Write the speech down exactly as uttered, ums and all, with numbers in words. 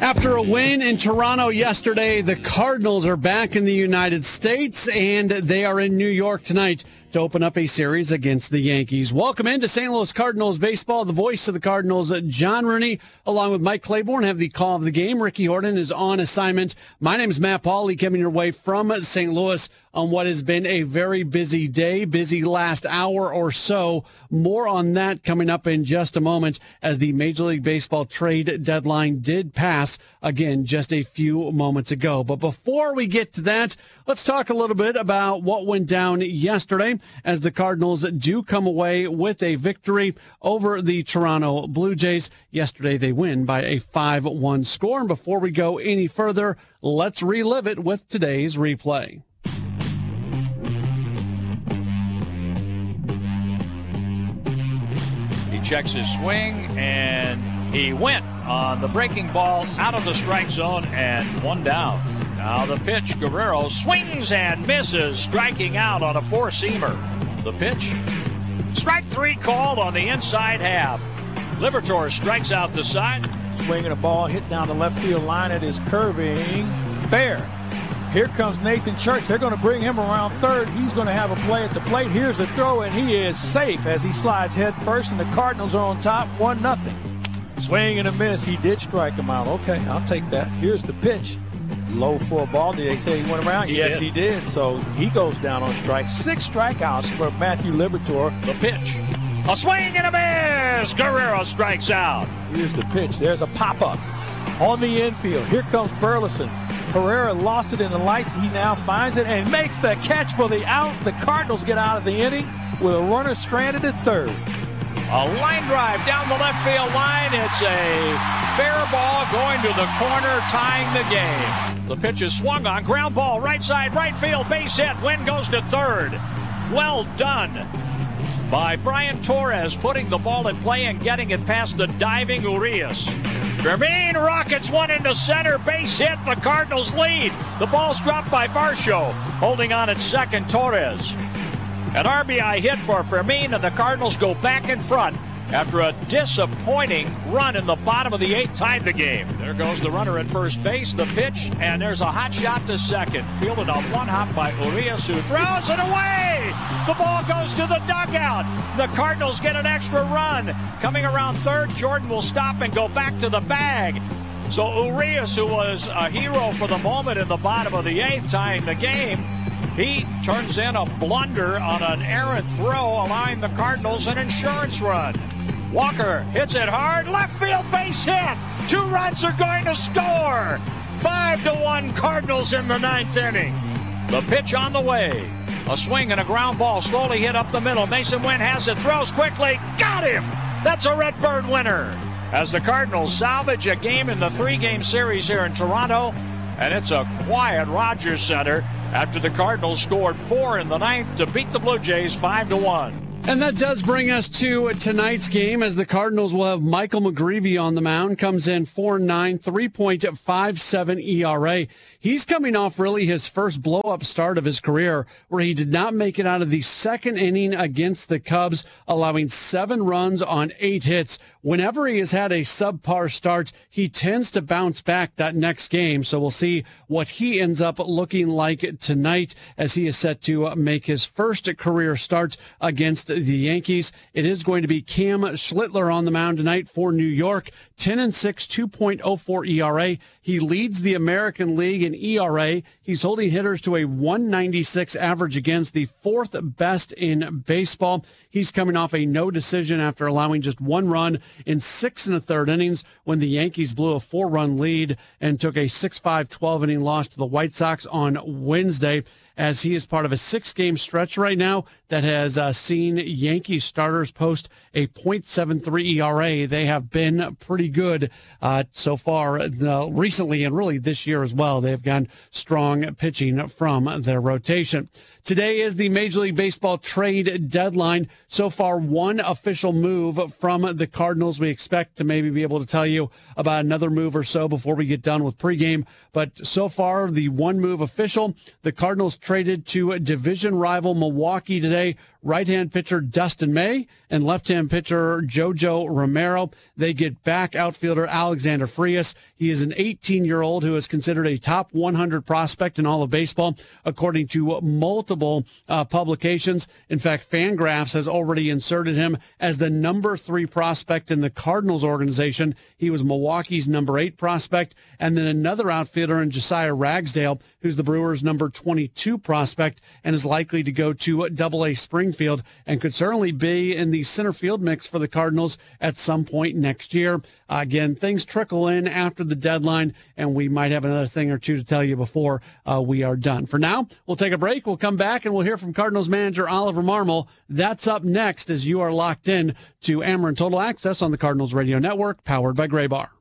After a win in Toronto yesterday, the Cardinals are back in the United States, and they are in New York tonight to open up a series against the Yankees. Welcome into Saint Louis Cardinals baseball. The voice of the Cardinals, John Rooney, along with Mike Claiborne, have the call of the game. Ricky Horton is on assignment. My name is Matt Pauley, coming your way from Saint Louis on what has been a very busy day, busy last hour or so. More on that coming up in just a moment, as the Major League Baseball trade deadline did pass, again, just a few moments ago. But before we get to that, let's talk a little bit about what went down yesterday, as the Cardinals do come away with a victory over the Toronto Blue Jays. Yesterday, they win by a five one score. And before we go any further, let's relive it with today's replay. He checks his swing, and he went on the breaking ball out of the strike zone and one down. Now the pitch, Guerrero swings and misses, striking out on a four-seamer. The pitch, strike three called on the inside half. Liberatore strikes out the side. Swinging a ball hit down the left field line. It is curving fair. Here comes Nathan Church. They're going to bring him around third. He's going to have a play at the plate. Here's the throw, and he is safe as he slides head first, and the Cardinals are on top, one nothing. Swing and a miss. He did strike him out. Okay, I'll take that. Here's the pitch. Low for a ball. Did they say he went around? He yes, did. he did. So he goes down on strike. Six strikeouts for Matthew Liberatore. The pitch, a swing and a miss. Guerrero strikes out. Here's the pitch. There's a pop-up on the infield. Here comes Burleson. Herrera lost it in the lights. He now finds it and makes the catch for the out. The Cardinals get out of the inning with a runner stranded at third. A line drive down the left field line. It's a fair ball going to the corner, tying the game. The pitch is swung on. Ground ball, right side, right field, base hit. Win goes to third. Well done by Brian Torres, putting the ball in play and getting it past the diving Urias. Jermaine rockets one into center, base hit, the Cardinals lead. The ball's dropped by Varsho, holding on at second, Torres. An R B I hit for Fermin, and the Cardinals go back in front after a disappointing run in the bottom of the eighth tied the game. There goes the runner at first base, the pitch, and there's a hot shot to second. Fielded on one hop by Urias, who throws it away. The ball goes to the dugout. The Cardinals get an extra run. Coming around third, Jordan will stop and go back to the bag. So Urias, who was a hero for the moment in the bottom of the eighth, tying the game, he turns in a blunder on an errant throw, allowing the Cardinals an insurance run. Walker hits it hard, left field base hit. Two runs are going to score. Five to one Cardinals in the ninth inning. The pitch on the way. A swing and a ground ball slowly hit up the middle. Mason Wynn has it, throws quickly, got him. That's a Redbird winner. As the Cardinals salvage a game in the three-game series here in Toronto, and it's a quiet Rogers Center after the Cardinals scored four in the ninth to beat the Blue Jays five to one. And that does bring us to tonight's game, as the Cardinals will have Michael McGreevy on the mound. Comes in four nine, three point five seven E R A. He's coming off really his first blow-up start of his career, where he did not make it out of the second inning against the Cubs, allowing seven runs on eight hits. Whenever he has had a subpar start, he tends to bounce back that next game. So we'll see what he ends up looking like tonight, as he is set to make his first career start against the Yankees. It is going to be Cam Schlittler on the mound tonight for New York. ten and six, two point oh four E R A. He leads the American League in E R A. He's holding hitters to a one ninety-six average against, the fourth best in baseball. He's coming off a no decision after allowing just one run in six and a third innings when the Yankees blew a four-run lead and took a six five, twelve inning loss to the White Sox on Wednesday, as he is part of a six-game stretch right now that has uh, seen Yankee starters post a point seven three E R A. They have been pretty good uh, so far uh, recently, and really this year as well. They've gotten strong pitching from their rotation. Today is the Major League Baseball trade deadline. So far, one official move from the Cardinals. We expect to maybe be able to tell you about another move or so before we get done with pregame. But so far, the one move official, the Cardinals traded to division rival Milwaukee today. Right-hand pitcher Dustin May and left-hand pitcher Jojo Romero. They get back outfielder Alexander Frias. He is an eighteen-year-old who is considered a top one hundred prospect in all of baseball, according to multiple uh, publications. In fact, Fangraphs has already inserted him as the number three prospect in the Cardinals organization. He was Milwaukee's number eight prospect. And then another outfielder in Josiah Ragsdale, who's the Brewers' number twenty-two prospect and is likely to go to Double A Springfield and could certainly be in the center field mix for the Cardinals at some point next year. Uh, again, things trickle in after the deadline, and we might have another thing or two to tell you before uh, we are done. For now, we'll take a break. We'll come back, and we'll hear from Cardinals manager Oliver Marmol. That's up next as you are locked in to Ameren Total Access on the Cardinals Radio Network, powered by Graybar.